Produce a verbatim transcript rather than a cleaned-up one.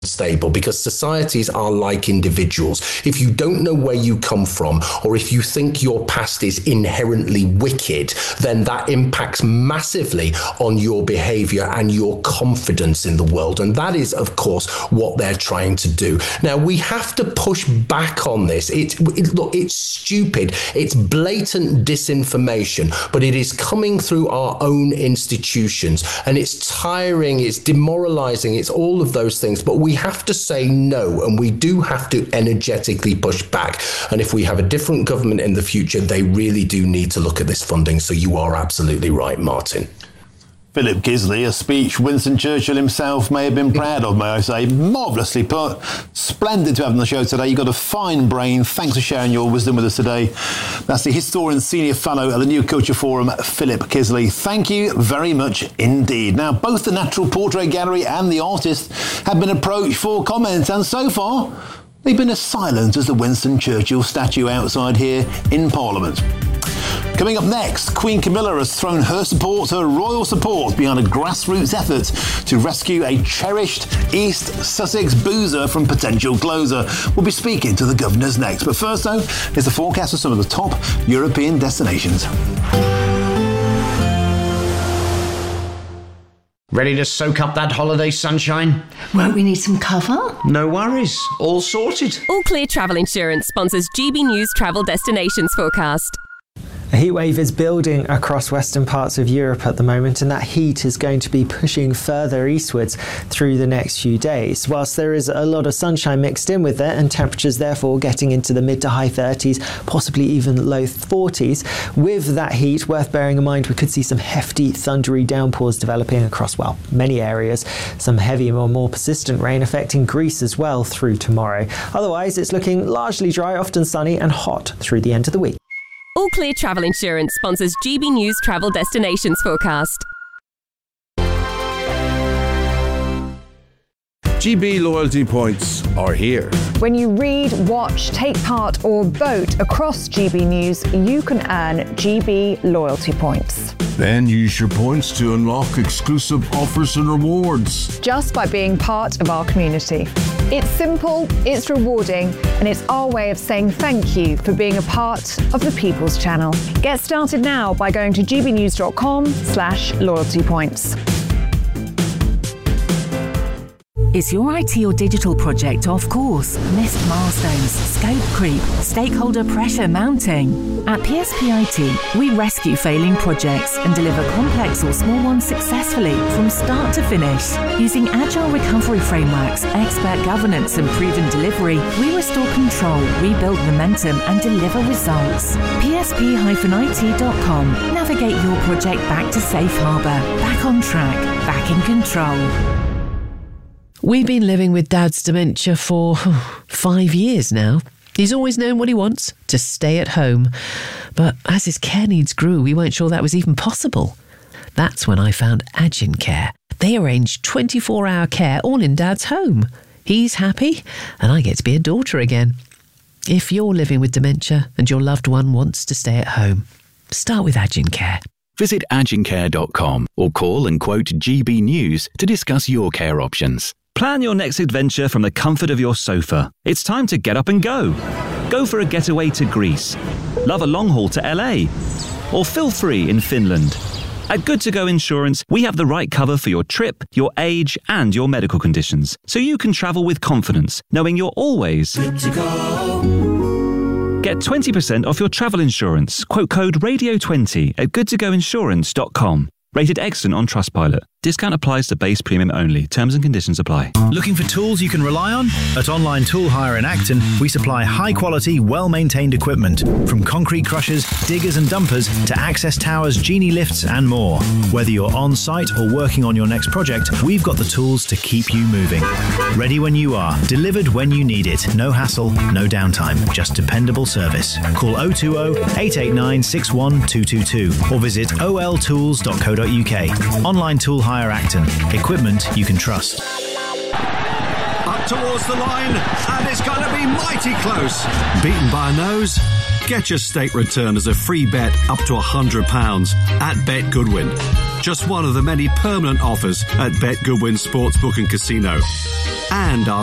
stable, because societies are like individuals. If you don't know where you come from, or if you think your past is inherently wicked, then that impacts massively on your behavior and your confidence in the world. And that is, of course, what they're trying to do. Now, we have to push back on this. It, it, look, it's stupid. It's blatant disinformation, but it is coming through our own institutions, and it's tiring, it's demoralizing, it's all of those things. But we We have to say no, and we do have to energetically push back. And if we have a different government in the future, they really do need to look at this funding. So you are absolutely right, Martin. Philip Kisley, a speech Winston Churchill himself may have been proud of, may I say. Marvellously put. Splendid to have on the show today. You've got a fine brain. Thanks for sharing your wisdom with us today. That's the Historian Senior Fellow at the New Culture Forum, Philip Kisley. Thank you very much indeed. Now, both the Natural Portrait Gallery and the artist have been approached for comment, and so far, they've been as silent as the Winston Churchill statue outside here in Parliament. Coming up next, Queen Camilla has thrown her support, her royal support, behind a grassroots effort to rescue a cherished East Sussex boozer from potential closure. We'll be speaking to the governors next. But first, though, is the forecast of some of the top European destinations. Ready to soak up that holiday sunshine? Won't we need some cover? No worries. All sorted. All Clear Travel Insurance sponsors G B News Travel Destinations Forecast. A heatwave is building across western parts of Europe at the moment, and that heat is going to be pushing further eastwards through the next few days. Whilst there is a lot of sunshine mixed in with it, and temperatures therefore getting into the mid to high thirties, possibly even low forties, with that heat, worth bearing in mind we could see some hefty thundery downpours developing across, well, many areas. Some heavy or more persistent rain affecting Greece as well through tomorrow. Otherwise, it's looking largely dry, often sunny and hot through the end of the week. All Clear Travel Insurance sponsors G B News Travel Destinations Forecast. G B loyalty points are here. When you read, watch, take part or vote across G B News, you can earn G B loyalty points. Then use your points to unlock exclusive offers and rewards. Just by being part of our community. It's simple, it's rewarding, and it's our way of saying thank you for being a part of the People's Channel. Get started now by going to gbnews.com slash loyalty points. Is your I T or digital project off course? Missed milestones, scope creep, stakeholder pressure mounting? At P S P I T, we rescue failing projects and deliver complex or small ones successfully from start to finish. Using agile recovery frameworks, expert governance and proven delivery, we restore control, rebuild momentum and deliver results. P S P I T dot com. Navigate your project back to safe harbour, back on track, back in control. We've been living with Dad's dementia for five years now. He's always known what he wants, to stay at home. But as his care needs grew, we weren't sure that was even possible. That's when I found Agin Care. They arrange twenty-four hour care all in Dad's home. He's happy, and I get to be a daughter again. If you're living with dementia and your loved one wants to stay at home, start with Agin Care. Visit agin care dot com or call and quote G B News to discuss your care options. Plan your next adventure from the comfort of your sofa. It's time to get up and go. Go for a getaway to Greece. Love a long haul to L A. Or feel free in Finland. At Good To Go Insurance, we have the right cover for your trip, your age, and your medical conditions, so you can travel with confidence, knowing you're always good to go. Get twenty percent off your travel insurance. Quote code radio twenty at good to go insurance dot com. Rated excellent on Trustpilot. Discount applies to base premium only. Terms and conditions apply. Looking for tools you can rely on? At Online Tool Hire in Acton, we supply high-quality, well-maintained equipment, from concrete crushers, diggers and dumpers to access towers, genie lifts and more. Whether you're on-site or working on your next project, we've got the tools to keep you moving. Ready when you are, delivered when you need it. No hassle, no downtime, just dependable service. Call oh two oh, eight eight nine, six one two two two or visit o l tools dot co dot u k. Online Tool Hire Acton. Equipment you can trust. Up up towards the line, and it's going to be mighty close. Beaten by a nose? Get your stake return as a free bet up to one hundred pounds at Bet Goodwin. Just one of the many permanent offers at Bet Goodwin Sportsbook and Casino. And our